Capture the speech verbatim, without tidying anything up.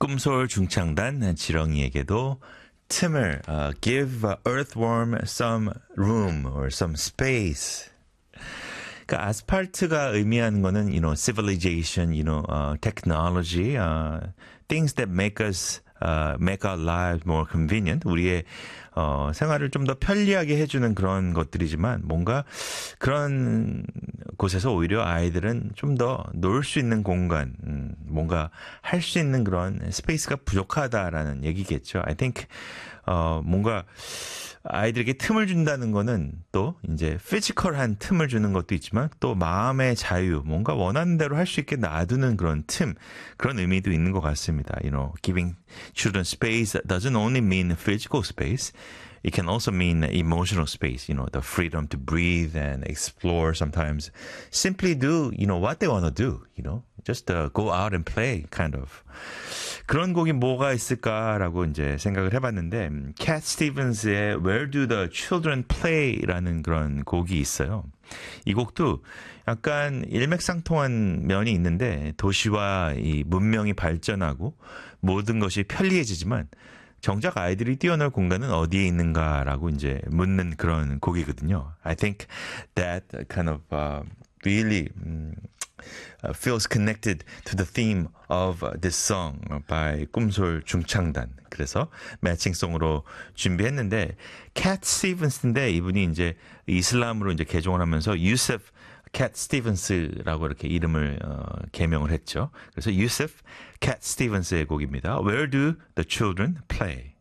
꿈솔 중창단 지렁이에게도 틈을 uh, give earthworm some room or some space. 그러니까 아스팔트가 의미하는 거는 you know civilization, you know uh, technology, uh, things that make us uh, make our lives more convenient. 우리의 어, 생활을 좀 더 편리하게 해주는 그런 것들이지만 뭔가 그런 곳에서 오히려 아이들은 좀 더 놀 수 있는 공간, 음, 뭔가 할 수 있는 그런 스페이스가 부족하다라는 얘기겠죠. I think 어, 뭔가 아이들에게 틈을 준다는 거는 또 이제 피지컬한 틈을 주는 것도 있지만 또 마음의 자유, 뭔가 원하는 대로 할 수 있게 놔두는 그런 틈, 그런 의미도 있는 것 같습니다. You know, giving children space doesn't only mean physical space. It can also mean emotional space, you know, the freedom to breathe and explore sometimes. Simply do, you know, what they want to do, you know, just uh, go out and play, kind of. 그런 곡이 뭐가 있을까라고 이제 생각을 해봤는데, 캣 스티븐스의 Where Do the Children Play?라는 그런 곡이 있어요. 이 곡도 약간 일맥상통한 면이 있는데, 도시와 이 문명이 발전하고 모든 것이 편리해지지만, 정작 아이들이 뛰어놀 공간은 어디에 있는가라고 이제 묻는 그런 곡이거든요. I think that kind of uh, really um, uh, feels connected to the theme of this song by 꿈솔 중창단. 그래서 매칭송으로 준비했는데 캣 스티븐스인데 이분이 이제 이슬람으로 이제 개종을 하면서 유셉 캣 스티븐스라고 이렇게 이름을 어, 개명을 했죠. 그래서 유셉 캣 스티븐스의 곡입니다. Where do the children play?